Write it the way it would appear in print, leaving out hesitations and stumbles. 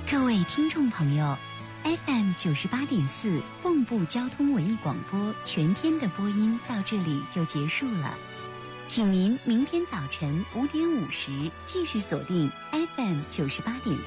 各位听众朋友 ，FM 98.4蚌埠交通文艺广播全天的播音到这里就结束了，请您明天早晨5点50继续锁定 FM 98.4。